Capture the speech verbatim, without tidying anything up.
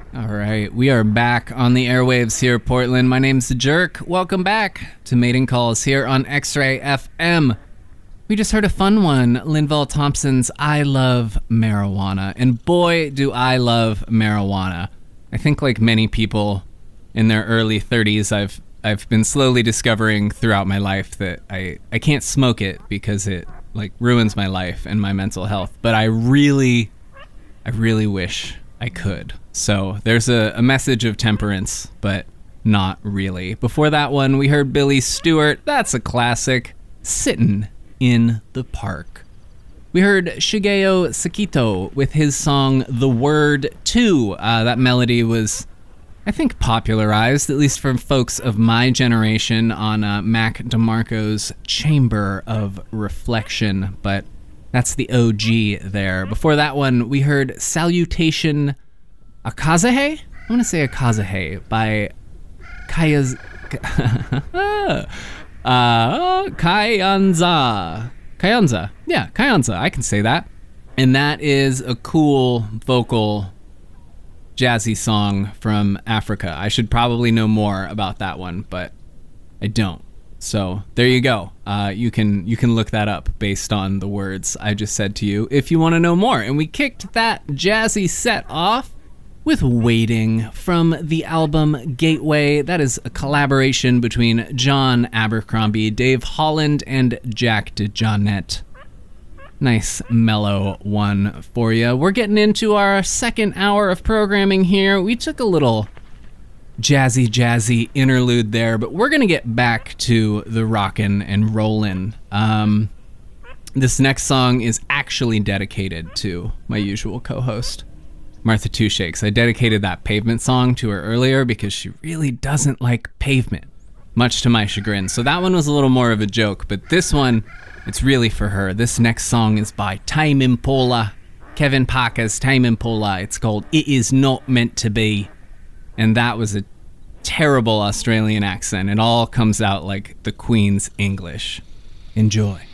All right, we are back on the airwaves here, Portland. My name's The Jerk. Welcome back to Mating Calls here on X-Ray F M. We just heard a fun one, Linval Thompson's I Love Marijuana. And boy, do I love marijuana. I think like many people in their early thirties, I've I've been slowly discovering throughout my life that I, I can't smoke it because it like ruins my life and my mental health. But I really, I really wish I could. So there's a, a message of temperance, but not really. Before that one, we heard Billy Stewart. That's a classic. Sittin' in the Park. We heard Shigeo Sakito with his song The Word two. Uh, that melody was, I think, popularized, at least from folks of my generation, on uh, Mac DeMarco's Chamber of Reflection, but that's the O G there. Before that one, we heard Salutation Akazahe? I'm going to say Akazahe by Kayaz... uh, Kyanza. Kyanza. Yeah, Kyanza. I can say that. And that is a cool vocal jazzy song from Africa. I should probably know more about that one, but I don't. So there you go. Uh, you can you can look that up based on the words I just said to you if you want to know more. And we kicked that jazzy set off with Waiting from the album Gateway. That is a collaboration between John Abercrombie, Dave Holland, and Jack DeJohnette. Nice mellow one for you. We're getting into our second hour of programming here. We took a little jazzy, jazzy interlude there, but we're going to get back to the rockin' and rollin'. Um, this next song is actually dedicated to my usual co-host, Martha Two Shakes. I dedicated that Pavement song to her earlier because she really doesn't like pavement, much to my chagrin. So that one was a little more of a joke, but this one, it's really for her. This next song is by Tame Impala, Kevin Parker's Tame Impala. It's called It Is Not Meant to Be. And that was a terrible Australian accent. It all comes out like the Queen's English. Enjoy.